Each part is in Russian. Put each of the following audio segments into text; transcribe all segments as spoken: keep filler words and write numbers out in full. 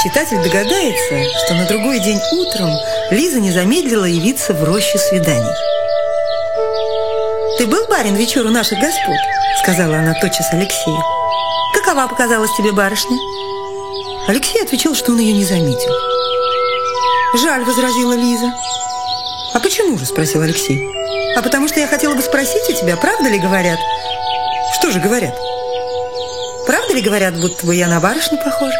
Читатель догадается, что на другой день утром Лиза не замедлила явиться в рощу свиданий. «Ты был, барин, вечеру наших господ?» — сказала она тотчас Алексею. «Какова показалась тебе барышня?» Алексей отвечал, что он ее не заметил. «Жаль», — возразила Лиза. «А почему же?» — спросил Алексей. «А потому что я хотела бы спросить у тебя, правда ли говорят?» «Что же говорят?» «Правда ли говорят, будто бы я на барышню похожа?»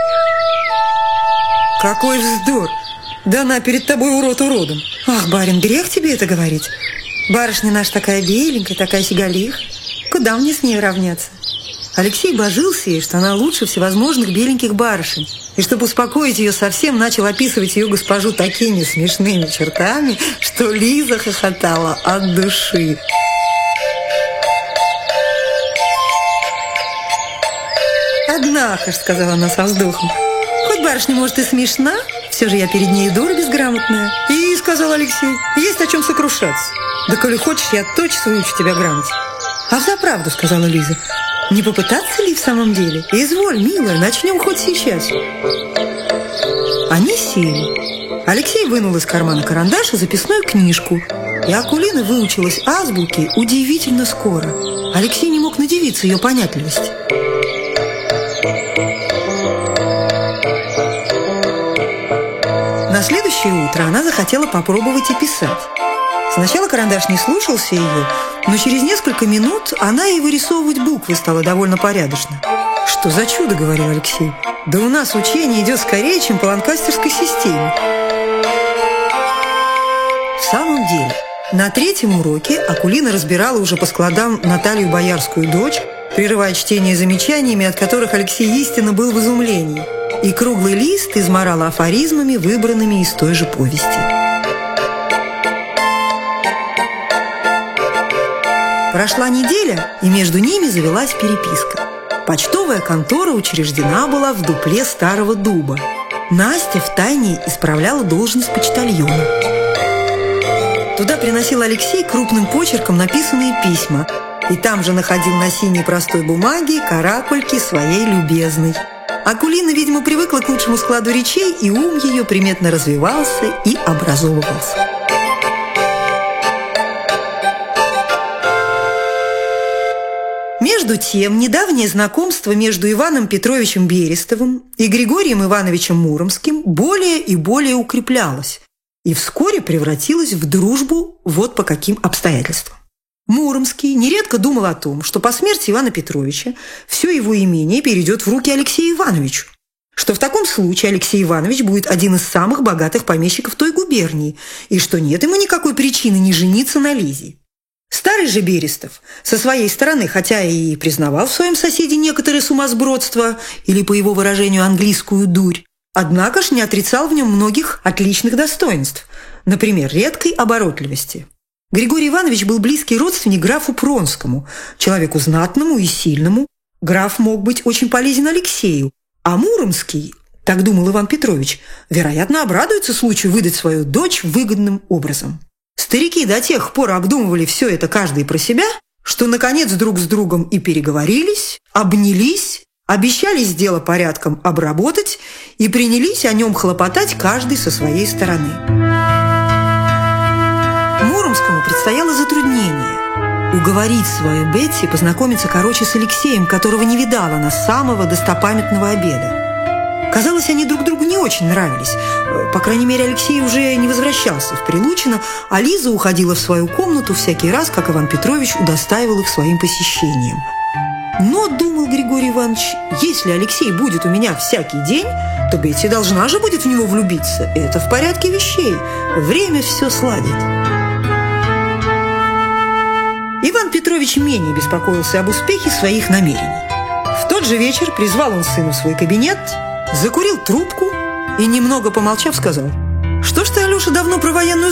«Какой вздор! Да она перед тобой урод уродом!» «Ах, барин, грех тебе это говорить! Барышня наша такая беленькая, такая сигалиха. Куда мне с ней равняться?» Алексей божился ей, что она лучше всевозможных беленьких барышень. И чтобы успокоить ее совсем, начал описывать ее госпожу такими смешными чертами, что Лиза хохотала от души. «Однако ж», — сказала она со вздохом, «хоть барышня, может, и смешна, все же я перед ней дура безграмотная». «И», — сказал Алексей, — «есть о чем сокрушаться. Да коли хочешь, я тотчас выучу тебя грамоте». «А взаправду», — сказала Лиза, — «не попытаться ли в самом деле? Изволь, милая, начнем хоть сейчас». Они сели. Алексей вынул из кармана карандаш и записную книжку, и Акулина выучилась азбуке удивительно скоро. Алексей не мог надивиться ее понятливости. На следующее утро она захотела попробовать и писать. Сначала карандаш не слушался ее, но через несколько минут она и вырисовывать буквы стала довольно порядочно. «Что за чудо?» — говорил Алексей. «Да у нас учение идет скорее, чем по ланкастерской системе». В самом деле, на третьем уроке Акулина разбирала уже по складам Наталью Боярскую дочь, прерывая чтение замечаниями, от которых Алексей истинно был в изумлении, и круглый лист измарала афоризмами, выбранными из той же повести. Прошла неделя, и между ними завелась переписка. Почтовая контора учреждена была в дупле старого дуба. Настя втайне исправляла должность почтальона. Туда приносил Алексей крупным почерком написанные письма, и там же находил на синей простой бумаге каракульки своей любезной. Акулина, видимо, привыкла к лучшему складу речей, и ум ее приметно развивался и образовывался. Между тем, недавнее знакомство между Иваном Петровичем Берестовым и Григорием Ивановичем Муромским более и более укреплялось и вскоре превратилось в дружбу вот по каким обстоятельствам. Муромский нередко думал о том, что по смерти Ивана Петровича все его имение перейдет в руки Алексею Ивановичу, что в таком случае Алексей Иванович будет один из самых богатых помещиков той губернии и что нет ему никакой причины не жениться на Лизе. Старый же Берестов со своей стороны, хотя и признавал в своем соседе некоторое сумасбродство или, по его выражению, английскую дурь, однако ж не отрицал в нем многих отличных достоинств, например, редкой оборотливости. Григорий Иванович был близкий родственник графу Пронскому, человеку знатному и сильному. Граф мог быть очень полезен Алексею, а Муромский, так думал Иван Петрович, вероятно, обрадуется случаю выдать свою дочь выгодным образом. Старики до тех пор обдумывали все это каждый про себя, что, наконец, друг с другом и переговорились, обнялись, обещались дело порядком обработать и принялись о нем хлопотать каждый со своей стороны. Муромскому предстояло затруднение – уговорить свою Бетси познакомиться короче с Алексеем, которого не видала она с самого достопамятного обеда. Казалось, они друг другу не очень нравились. По крайней мере, Алексей уже не возвращался в Прилучино, а Лиза уходила в свою комнату всякий раз, как Иван Петрович удостаивал их своим посещением. Но, думал Григорий Иванович, если Алексей будет у меня всякий день, то Бетси должна же будет в него влюбиться. Это в порядке вещей. Время все сладит. Иван Петрович менее беспокоился об успехе своих намерений. В тот же вечер призвал он сына в свой кабинет, закурил трубку и, немного помолчав, сказал: «Что ж ты, Алеша, давно про военную